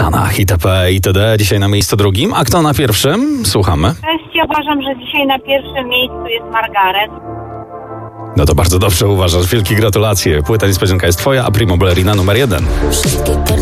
Sanach itp. itd. Dzisiaj na miejscu drugim. A kto na pierwszym? Słuchamy. Cześć, ja uważam, że dzisiaj na pierwszym miejscu jest Margaret. No to bardzo dobrze uważasz. Wielkie gratulacje. Płyta niespodzianka jest twoja, a Primo Ballerina numer 1. Wszystkie